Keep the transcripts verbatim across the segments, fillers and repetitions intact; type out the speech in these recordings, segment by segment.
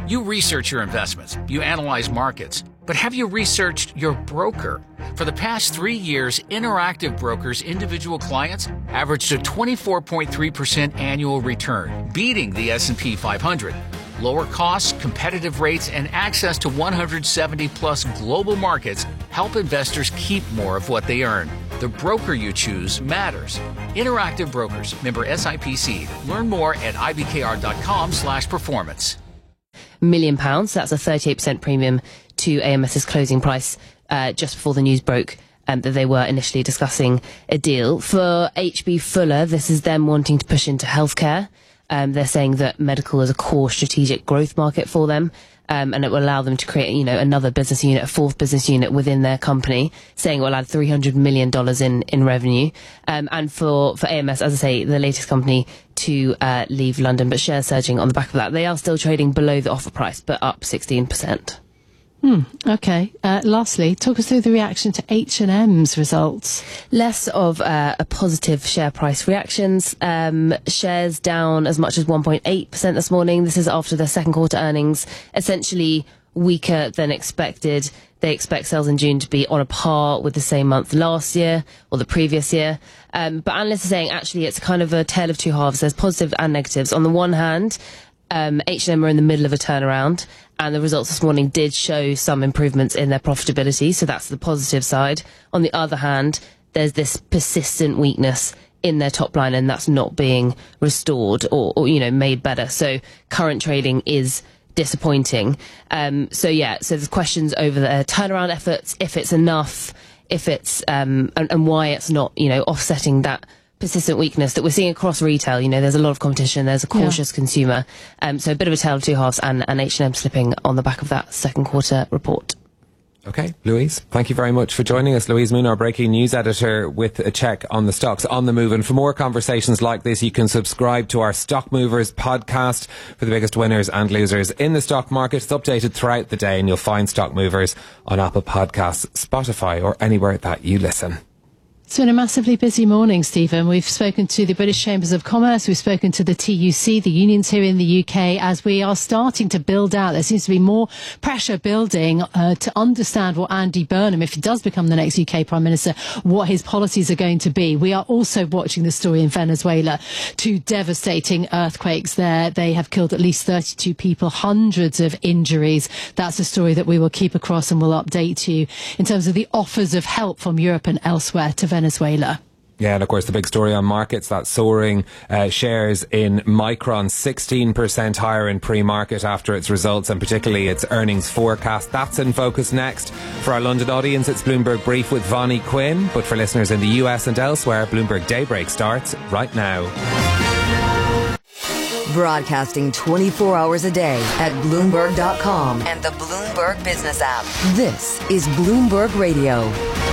You research your investments, you analyze markets, but have you researched your broker? For the past three years, Interactive Brokers' individual clients averaged a twenty-four point three percent annual return, beating the S and P five hundred. Lower costs, competitive rates, and access to one hundred seventy plus global markets help investors keep more of what they earn. The broker you choose matters. Interactive Brokers, member S I P C. Learn more at ibkr.com slash performance. Million pounds. That's a thirty-eight percent premium to AMS's closing price uh, just before the news broke um, that they were initially discussing a deal. For H B Fuller, this is them wanting to push into healthcare. Um, they're saying that medical is a core strategic growth market for them, um, and it will allow them to create, you know, another business unit, a fourth business unit within their company, saying it will add three hundred million dollars in, in revenue. Um, and for, for A M S, as I say, the latest company to uh, leave London, but shares surging on the back of that. They are still trading below the offer price, but up sixteen percent. Hmm, okay. Uh, lastly, talk us through the reaction to H and M's results. Less of uh, a positive share price reactions. Um, shares down as much as one point eight percent this morning. This is after their second quarter earnings, essentially weaker than expected. They expect sales in June to be on a par with the same month last year or the previous year. Um, but analysts are saying actually it's kind of a tale of two halves. There's positives and negatives. On the one hand, um, H and M are in the middle of a turnaround, and the results this morning did show some improvements in their profitability, so that's the positive side. On the other hand, there's this persistent weakness in their top line, and that's not being restored or, or you know, made better. So current trading is disappointing. Um, so yeah, so there's questions over their turnaround efforts, if it's enough, if it's um, and, and why it's not, you know, offsetting that persistent weakness that we're seeing across retail. You know, there's a lot of competition, there's a cautious yeah. consumer. Um, so a bit of a tale of two halves, and, and H and M slipping on the back of that second quarter report. Okay, Louise, thank you very much for joining us. Louise Moon, our breaking news editor, with a check on the stocks on the move. And for more conversations like this, you can subscribe to our Stock Movers podcast for the biggest winners and losers in the stock market. It's updated throughout the day, and you'll find Stock Movers on Apple Podcasts, Spotify, or anywhere that you listen. It's been a massively busy morning, Stephen. We've spoken to the British Chambers of Commerce. We've spoken to the T U C, the unions here in the U K, as we are starting to build out. There seems to be more pressure building uh, to understand what Andy Burnham, if he does become the next U K Prime Minister, what his policies are going to be. We are also watching the story in Venezuela. Two devastating earthquakes there. They have killed at least thirty-two people, hundreds of injuries. That's a story that we will keep across and will update you in terms of the offers of help from Europe and elsewhere to Venezuela. Venezuela. Yeah, and of course the big story on markets, that soaring uh, shares in Micron, sixteen percent higher in pre-market after its results, and particularly its earnings forecast. That's in focus next. For our London audience, it's Bloomberg Brief with Vonnie Quinn, but for listeners in the U S and elsewhere, Bloomberg Daybreak starts right now. Broadcasting twenty-four hours a day at Bloomberg dot com and the Bloomberg Business app. This is Bloomberg Radio.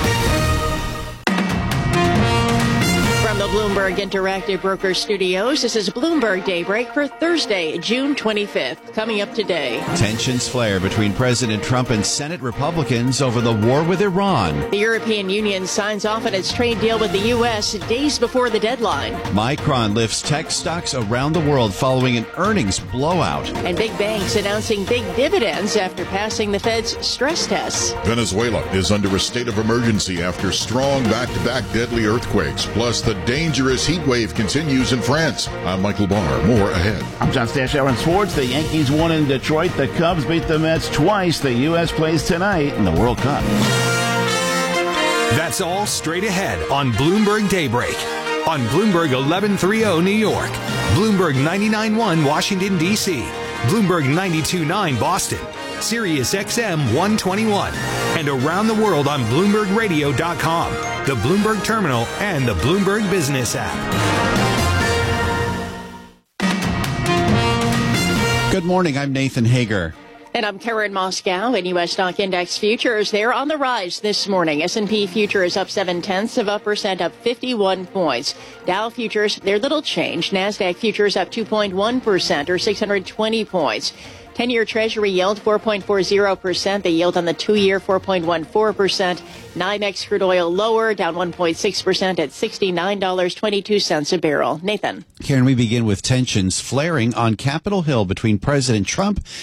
From the Bloomberg Interactive Broker Studios, this is Bloomberg Daybreak for Thursday, June twenty-fifth. Coming up today. Tensions flare between President Trump and Senate Republicans over the war with Iran. The European Union signs off on its trade deal with the U S days before the deadline. Micron lifts tech stocks around the world following an earnings blowout. And big banks announcing big dividends after passing the Fed's stress tests. Venezuela is under a state of emergency after strong back-to-back deadly earthquakes. Plus, the dangerous heat wave continues in France. I'm Michael Barr. More ahead. I'm John Stashower in sports. The Yankees won in Detroit. The Cubs beat the Mets twice. The U S plays tonight in the World Cup. That's all straight ahead on Bloomberg Daybreak. On Bloomberg eleven thirty New York, Bloomberg ninety-nine point one Washington, D C, Bloomberg ninety-two point nine Boston, Sirius X M one twenty-one, and around the world on Bloomberg Radio dot com, the Bloomberg Terminal, and the Bloomberg Business app. Good morning, I'm Nathan Hager. And I'm Karen Moscow. And U S stock index futures, they're on the rise this morning. S and P futures up seven tenths of a percent, up fifty-one points. Dow futures, they're little change. NASDAQ futures up two point one percent or six hundred twenty points. ten-year Treasury yield four point four zero percent. The yield on the two-year four point one four percent. NYMEX crude oil lower, down one point six percent at sixty-nine dollars and twenty-two cents a barrel. Nathan. Karen, we begin with tensions flaring on Capitol Hill between President Trump